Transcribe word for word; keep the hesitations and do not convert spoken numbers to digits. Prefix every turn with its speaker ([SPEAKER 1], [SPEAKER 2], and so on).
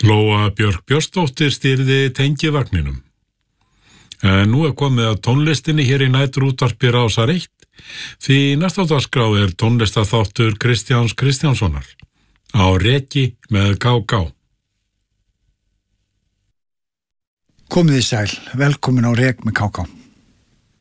[SPEAKER 1] Lóa Björk Björnsdóttir stýrði tengivagninum. En nú er komið að tónlistinni hér í næturútvarpi Rásar eitt, því næst á dagskrá er tónlistaþáttur Kristjáns Kristjánssonar á reki með Ká Ká.
[SPEAKER 2] Komið í sæl, velkomin á rek með Ká Ká.